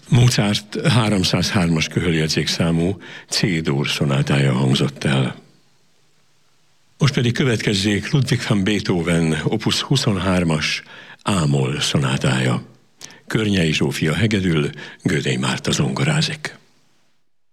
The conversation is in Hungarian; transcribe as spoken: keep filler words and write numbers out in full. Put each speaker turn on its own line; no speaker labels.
Mozart háromszázhármas köhöljegyzékszámú C-dur szonátája hangzott el. Most pedig következzék Ludwig van Beethoven opus huszonhármas A-moll szonátája. Környei Zsófia hegedül, Gödély Márta zongorázik.